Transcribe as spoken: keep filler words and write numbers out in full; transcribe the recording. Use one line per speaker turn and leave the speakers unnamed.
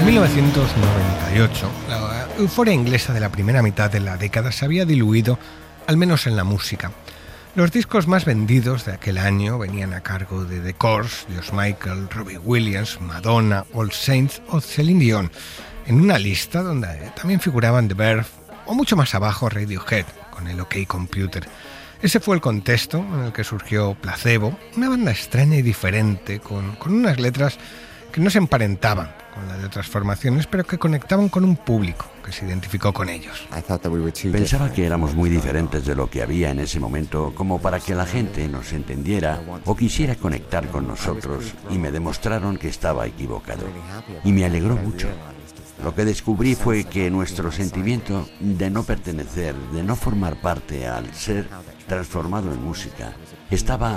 En mil novecientos noventa y ocho, la euforia inglesa de la primera mitad de la década se había diluido, al menos en la música. Los discos más vendidos de aquel año venían a cargo de The Corrs, George Michael, Robbie Williams, Madonna, All Saints o Celine Dion, en una lista donde también figuraban The Verve o mucho más abajo Radiohead con el OK Computer. Ese fue el contexto en el que surgió Placebo, una banda extraña y diferente, con, con unas letras que no se emparentaban con las de otras formaciones, pero que conectaban con un público que se identificó con ellos.
Pensaba que éramos muy diferentes de lo que había en ese momento, como para que la gente nos entendiera o quisiera conectar con nosotros, y me demostraron que estaba equivocado. Y me alegró mucho. Lo que descubrí fue que nuestro sentimiento de no pertenecer, de no formar parte al ser transformado en música, estaba